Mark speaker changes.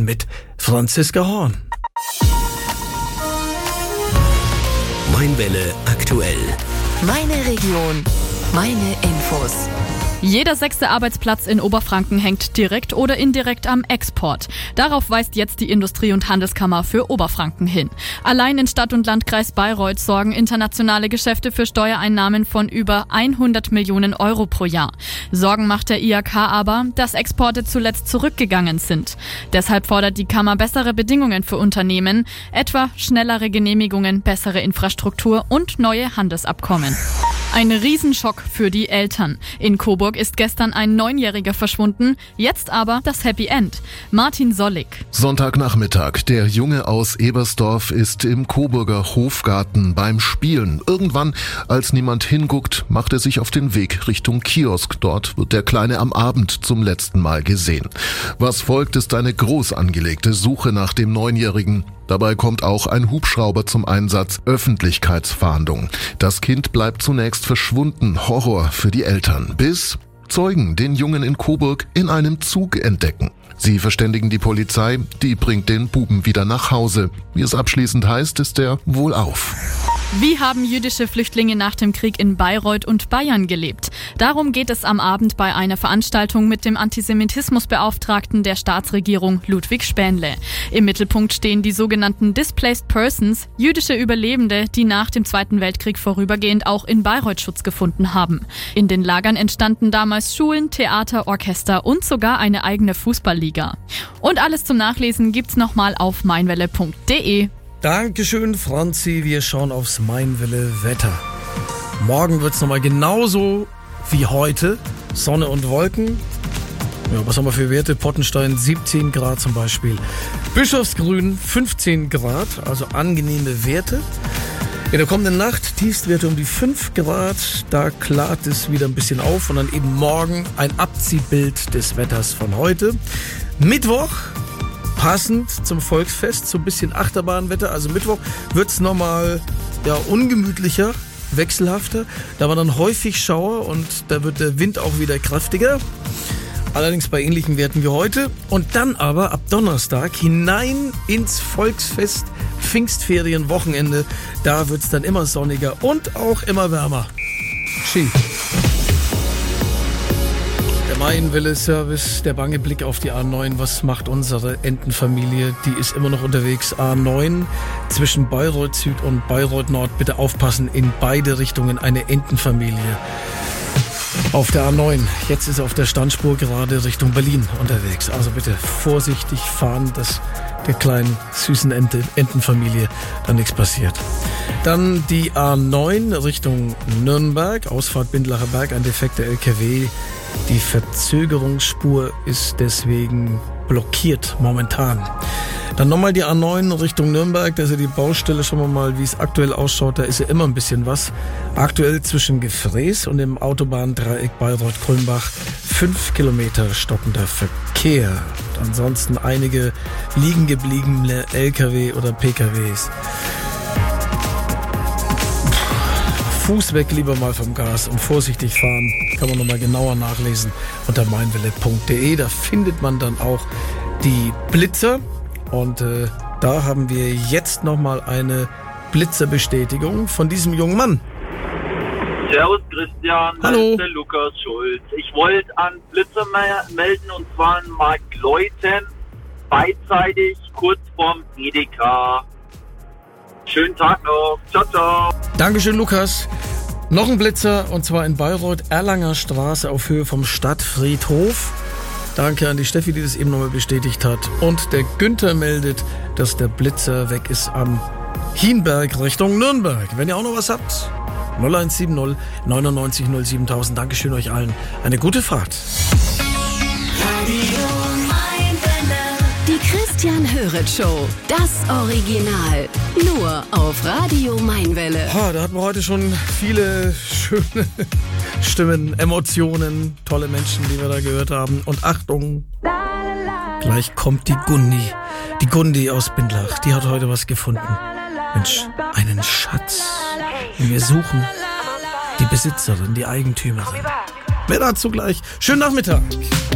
Speaker 1: Nachrichten mit Franziska Horn.
Speaker 2: Mainwelle aktuell.
Speaker 3: Meine Region, meine Infos.
Speaker 4: Jeder 6. Arbeitsplatz in Oberfranken hängt direkt oder indirekt am Export. Darauf weist jetzt die Industrie- und Handelskammer für Oberfranken hin. Allein in Stadt und Landkreis Bayreuth sorgen internationale Geschäfte für Steuereinnahmen von über 100 Millionen Euro pro Jahr. Sorgen macht der IHK aber, dass Exporte zuletzt zurückgegangen sind. Deshalb fordert die Kammer bessere Bedingungen für Unternehmen, etwa schnellere Genehmigungen, bessere Infrastruktur und neue Handelsabkommen. Ein Riesenschock für die Eltern. In Coburg ist gestern ein 9-Jähriger verschwunden, jetzt aber das Happy End. Martin Sollig.
Speaker 5: Sonntagnachmittag. Der Junge aus Ebersdorf ist im Coburger Hofgarten beim Spielen. Irgendwann, als niemand hinguckt, macht er sich auf den Weg Richtung Kiosk. Dort wird der Kleine am Abend zum letzten Mal gesehen. Was folgt, ist eine groß angelegte Suche nach dem 9-Jährigen. Dabei kommt auch ein Hubschrauber zum Einsatz. Öffentlichkeitsfahndung. Das Kind bleibt zunächst verschwunden. Horror für die Eltern. Bis Zeugen den Jungen in Coburg in einem Zug entdecken. Sie verständigen die Polizei, die bringt den Buben wieder nach Hause. Wie es abschließend heißt, ist er wohlauf.
Speaker 4: Wie haben jüdische Flüchtlinge nach dem Krieg in Bayreuth und Bayern gelebt? Darum geht es am Abend bei einer Veranstaltung mit dem Antisemitismusbeauftragten der Staatsregierung Ludwig Spähnle. Im Mittelpunkt stehen die sogenannten Displaced Persons, jüdische Überlebende, die nach dem Zweiten Weltkrieg vorübergehend auch in Bayreuth Schutz gefunden haben. In den Lagern entstanden damals Schulen, Theater, Orchester und sogar eine eigene Fußballliga. Und alles zum Nachlesen gibt's nochmal auf mainwelle.de.
Speaker 1: Dankeschön, Franzi. Wir schauen aufs Mainwelle-Wetter. Morgen wird es nochmal genauso wie heute. Sonne und Wolken. Ja, was haben wir für Werte? Pottenstein 17 Grad zum Beispiel. Bischofsgrün 15 Grad, also angenehme Werte. In der kommenden Nacht Tiefstwerte um die 5 Grad. Da klart es wieder ein bisschen auf. Und dann eben morgen ein Abziehbild des Wetters von heute. Mittwoch. Passend zum Volksfest, so ein bisschen Achterbahnwetter. Also Mittwoch wird es nochmal ungemütlicher, wechselhafter. Da war dann häufig Schauer und da wird der Wind auch wieder kräftiger. Allerdings bei ähnlichen Werten wie heute. Und dann aber ab Donnerstag hinein ins Volksfest, Pfingstferienwochenende. Da wird es dann immer sonniger und auch immer wärmer. Ski. Der Mainwelle-Service, der bange Blick auf die A9. Was macht unsere Entenfamilie? Die ist immer noch unterwegs. A9 zwischen Bayreuth Süd und Bayreuth Nord. Bitte aufpassen, in beide Richtungen eine Entenfamilie. Auf der A9. Jetzt ist er auf der Standspur gerade Richtung Berlin unterwegs. Also bitte vorsichtig fahren, dass der kleinen süßen Entenfamilie da nichts passiert. Dann die A9 Richtung Nürnberg. Ausfahrt Bindlacher Berg, ein defekter LKW. Die Verzögerungsspur ist deswegen blockiert momentan. Dann nochmal die A9 Richtung Nürnberg, da ist ja die Baustelle, schauen wir mal, wie es aktuell ausschaut, da ist ja immer ein bisschen was. Aktuell zwischen Gefräß und dem Autobahndreieck Bayreuth-Kulmbach 5 Kilometer stockender Verkehr. Und ansonsten einige liegen gebliebene LKW oder PKWs. Fuß weg lieber mal vom Gas und vorsichtig fahren. Kann man nochmal genauer nachlesen unter mainwelle.de. Da findet man dann auch die Blitzer. Und da haben wir jetzt nochmal eine Blitzerbestätigung von diesem jungen Mann.
Speaker 6: Servus Christian,
Speaker 1: hallo.
Speaker 6: Das ist der Lukas Schulz. Ich wollte an Blitzer melden und zwar in Marktleuthen, beidseitig, kurz vorm Edeka. Schönen Tag noch. Ciao, ciao.
Speaker 1: Dankeschön, Lukas. Noch ein Blitzer und zwar in Bayreuth, Erlanger Straße auf Höhe vom Stadtfriedhof. Danke an die Steffi, die das eben nochmal bestätigt hat. Und der Günther meldet, dass der Blitzer weg ist am Hienberg Richtung Nürnberg. Wenn ihr auch noch was habt, 0170 99 07000. Dankeschön euch allen. Eine gute Fahrt.
Speaker 3: Die Christian Höret Show, das Original, nur auf Radio Mainwelle.
Speaker 1: Da hatten wir heute schon viele schöne Stimmen, Emotionen, tolle Menschen, die wir da gehört haben. Und Achtung, gleich kommt die Gundi aus Bindlach. Die hat heute was gefunden. Mensch, einen Schatz. Und wir suchen die Besitzerin, die Eigentümerin. Mehr dazu gleich. Schönen Nachmittag.